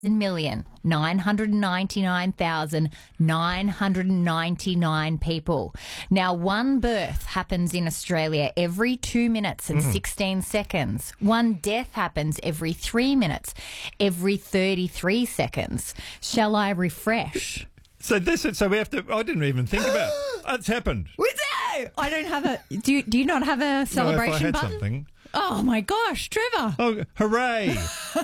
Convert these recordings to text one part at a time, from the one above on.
999,999 people. Now, one birth happens in Australia every 2 minutes and 16 seconds. One death happens every 3 minutes, every 33 seconds. Shall I refresh? So we have to. I didn't even think about it. It's happened. I don't have a. Do you not have a celebration if I had button? something. Oh my gosh, Trevor! Oh, hooray!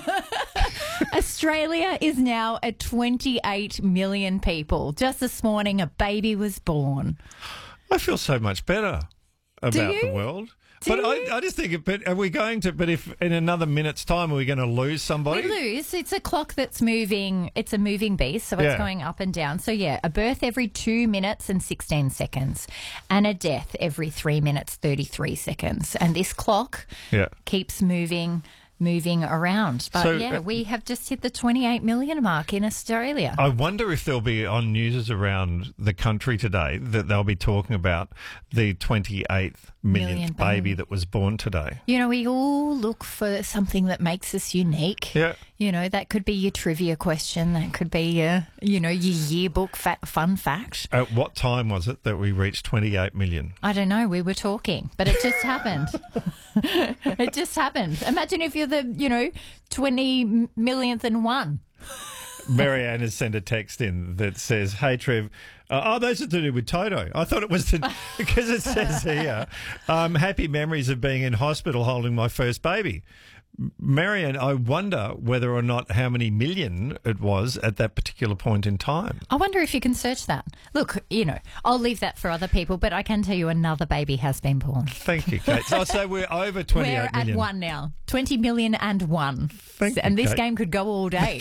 Australia is now at 28 million people. Just this morning, a baby was born. I feel so much better about the world. I just think, but are we going to, but if in another minute's time, are we going to lose somebody? We lose. It's a clock that's moving. It's a moving beast, so it's going up and down. So, yeah, a birth every 2 minutes and 16 seconds and a death every 3 minutes, 33 seconds. And this clock keeps moving around. But, we have just hit the 28 million mark in Australia. I wonder if there'll be on news around the country today that they'll be talking about the 28th millionth baby that was born today. You know, we all look for something that makes us unique. Yeah. You know, that could be your trivia question. That could be your yearbook fun fact. At what time was it that we reached 28 million? I don't know. We were talking, but it just happened. It just happened. Imagine if you're the, 20 millionth and one. Marianne has sent a text in that says, "Hey, Trev, those are to do with Toto. I thought it was because it says here, happy memories of being in hospital holding my first baby." Marianne, I wonder whether or not how many million it was at that particular point in time. I wonder if you can search that. Look, I'll leave that for other people, but I can tell you another baby has been born. Thank you, Kate. So we're over 28 million. We're at one now. 20 million and one. And this game could go all day.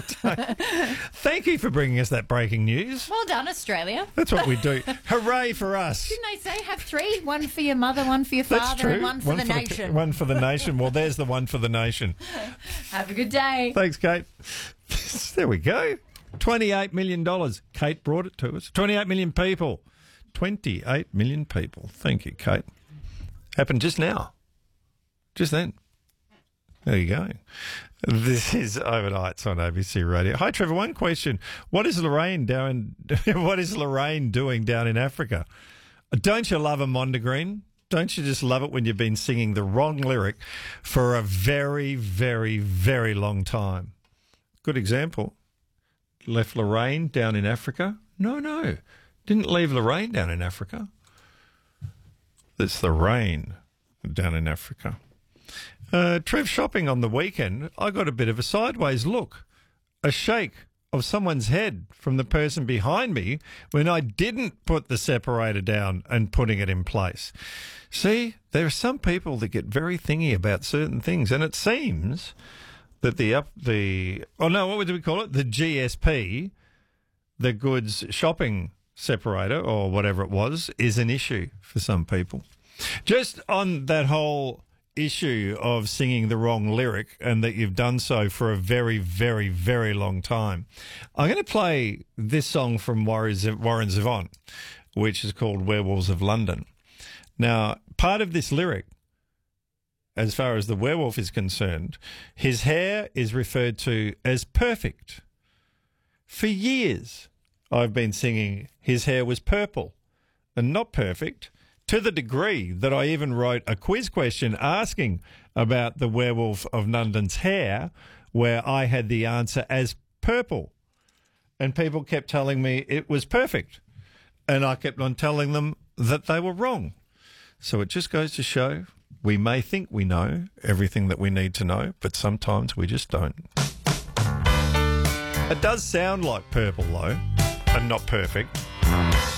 Thank you for bringing us that breaking news. Well done, Australia. That's what we do. Hooray for us. Didn't they say have three? One for your mother, one for your father, and one for the nation. One for the nation. Well, there's the one for the nation. Have a good day. Thanks, Kate. There we go. $28 million. Kate brought it to us. 28 million people. 28 million people. Thank you, Kate. Happened just now. Just then. There you go. This is Overnights on ABC Radio. Hi, Trevor. One question. What is Lorraine doing down in Africa? Don't you love a Mondegreen? Don't you just love it when you've been singing the wrong lyric for a very, very, very long time? Good example. Left Lorraine down in Africa? No. Didn't leave Lorraine down in Africa. It's the rain down in Africa. Trev, shopping on the weekend, I got a bit of a sideways look. A shake of someone's head from the person behind me when I didn't put the separator down and putting it in place. See, there are some people that get very thingy about certain things, and it seems that what do we call it? The GSP, the goods shopping separator or whatever it was, is an issue for some people. Just on that whole issue of singing the wrong lyric and that you've done so for a very, very, very long time, I'm going to play this song from Warren Zevon, which is called Werewolves of London. Now, part of this lyric, as far as the werewolf is concerned, his hair is referred to as perfect. For years, I've been singing his hair was purple and not perfect, to the degree that I even wrote a quiz question asking about the werewolf of London's hair, where I had the answer as purple. And people kept telling me it was perfect. And I kept on telling them that they were wrong. So it just goes to show we may think we know everything that we need to know, but sometimes we just don't. It does sound like purple, though, and not perfect.